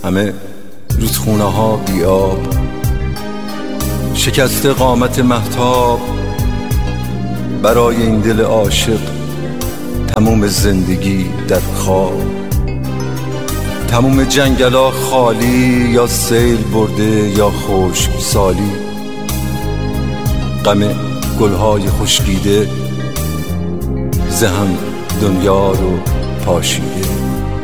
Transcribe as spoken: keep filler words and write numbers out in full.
همه رودخونه ها بیاب، شکسته قامت مهتاب. برای این دل عاشق تموم زندگی در خواب، تموم جنگلا خالی، یا سیل برده یا خشک سالی. غم گلهای خشکیده ز هم دنیا رو پاشیده.